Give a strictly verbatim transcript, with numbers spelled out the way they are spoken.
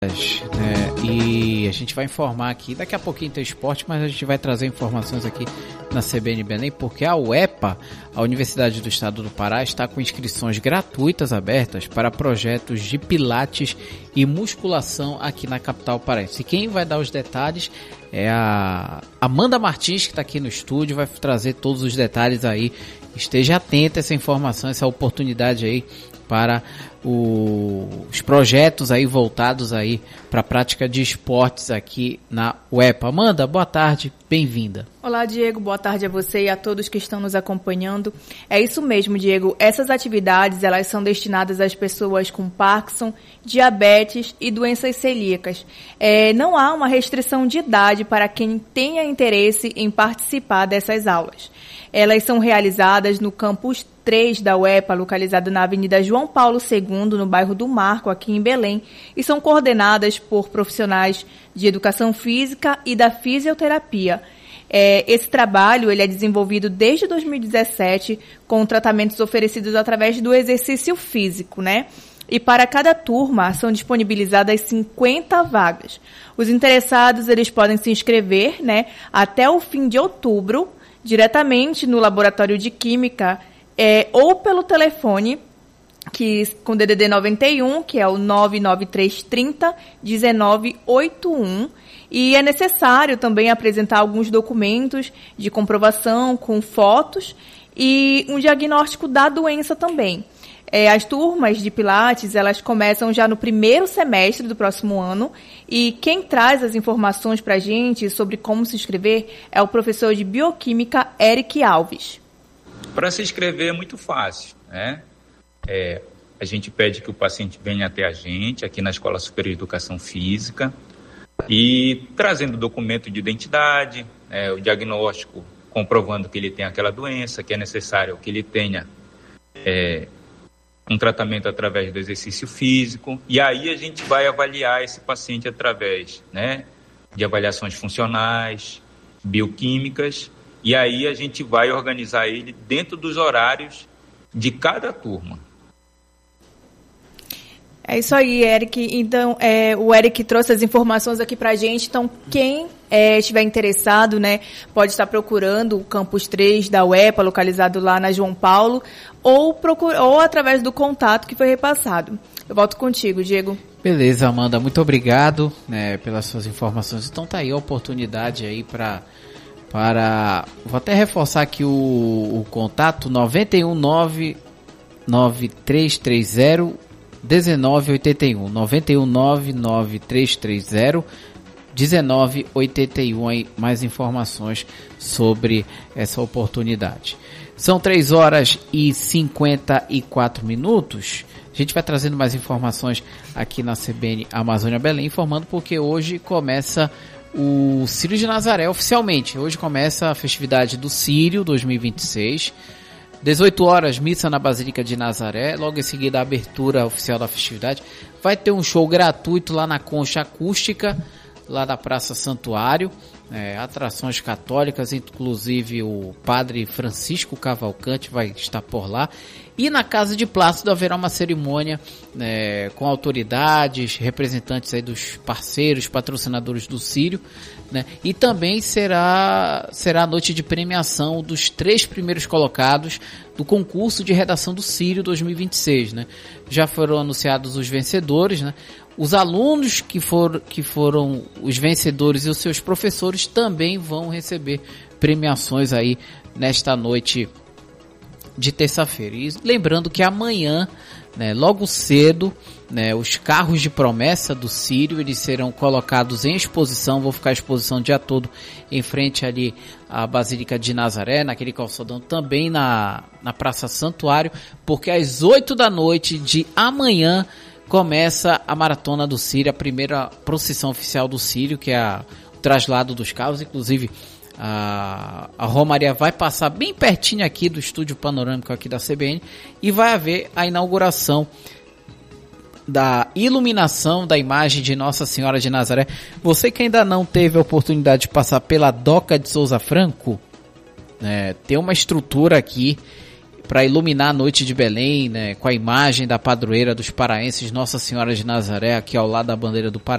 É, e a gente vai informar aqui, daqui a pouquinho tem esporte, mas a gente vai trazer informações aqui na C B N Belém, porque a U E P A, a Universidade do Estado do Pará, está com inscrições gratuitas abertas para projetos de pilates e musculação aqui na capital paraense. E quem vai dar os detalhes é a Amanda Martins, que está aqui no estúdio, vai trazer todos os detalhes aí. Esteja atento a essa informação, essa oportunidade aí para o, os projetos aí voltados aí para a prática de esportes aqui na U E P A. Amanda, boa tarde, bem-vinda. Olá, Diego, boa tarde a você e a todos que estão nos acompanhando. É isso mesmo, Diego, essas atividades elas são destinadas às pessoas com Parkinson, diabetes e doenças celíacas. É, não há uma restrição de idade para quem tenha interesse em participar dessas aulas. Elas são realizadas no campus três da U E P A, localizado na Avenida João Paulo segundo, no bairro do Marco, aqui em Belém, e são coordenadas por profissionais de educação física e da fisioterapia. É, esse trabalho ele é desenvolvido desde dois mil e dezessete, com tratamentos oferecidos através do exercício físico, né? E para cada turma são disponibilizadas cinquenta vagas. Os interessados eles podem se inscrever, né, até o fim de outubro, diretamente no Laboratório de Química, é, ou pelo telefone, que, com D D D noventa e um, que é o nove nove três três zero um nove oito um, e é necessário também apresentar alguns documentos de comprovação com fotos e um diagnóstico da doença também. É, as turmas de Pilates, elas começam já no primeiro semestre do próximo ano, e quem traz as informações para a gente sobre como se inscrever é o professor de Bioquímica, Eric Alves. Para se inscrever é muito fácil, né? É, a gente pede que o paciente venha até a gente, aqui na Escola Superior de Educação Física, e trazendo documento de identidade, é, o diagnóstico comprovando que ele tem aquela doença, que é necessário que ele tenha é, um tratamento através do exercício físico, e aí a gente vai avaliar esse paciente através, né, de avaliações funcionais, bioquímicas, e aí a gente vai organizar ele dentro dos horários de cada turma. É isso aí, Eric. Então, é, o Eric trouxe as informações aqui pra gente. Então, quem é, estiver interessado, né, pode estar procurando o Campus três da U E P A, localizado lá na João Paulo, ou, procura, ou através do contato que foi repassado. Eu volto contigo, Diego. Beleza, Amanda. Muito obrigado, né, pelas suas informações. Então, tá aí a oportunidade aí para... para vou até reforçar aqui o, o contato, nove um nove nove três três zero um nove oito um, nove um nove nove três três zero um nove oito um, aí mais informações sobre essa oportunidade. São três horas e cinquenta e quatro minutos. A gente vai trazendo mais informações aqui na C B N Amazônia Belém, informando porque hoje começa o Círio de Nazaré oficialmente. Hoje começa a festividade do Círio dois mil e vinte e seis. dezoito horas, missa na Basílica de Nazaré. Logo em seguida, a abertura oficial da festividade. Vai ter um show gratuito lá na Concha Acústica, lá da Praça Santuário. É, atrações católicas, inclusive o padre Francisco Cavalcante vai estar por lá. E na Casa de Plácido haverá uma cerimônia, né, com autoridades, representantes aí dos parceiros, patrocinadores do Círio, né, e também será, será a noite de premiação dos três primeiros colocados do concurso de redação do Círio dois mil e vinte e seis. Né. Já foram anunciados os vencedores, né. Os alunos que, for, que foram os vencedores e os seus professores também vão receber premiações aí nesta noite de terça-feira. E lembrando que amanhã, né, logo cedo, né, os carros de promessa do Círio, eles serão colocados em exposição, vão ficar em exposição o dia todo em frente ali à Basílica de Nazaré, naquele calçadão, também na, na Praça Santuário, porque às oito da noite de amanhã começa a Maratona do Círio, a primeira procissão oficial do Círio, que é a, o traslado dos carros. Inclusive a, a Romaria vai passar bem pertinho aqui do estúdio panorâmico aqui da C B N, e vai haver a inauguração da iluminação da imagem de Nossa Senhora de Nazaré. Você que ainda não teve a oportunidade de passar pela Doca de Souza Franco, né, tem uma estrutura aqui para iluminar a noite de Belém, né, com a imagem da padroeira dos paraenses, Nossa Senhora de Nazaré, aqui ao lado da bandeira do Pará.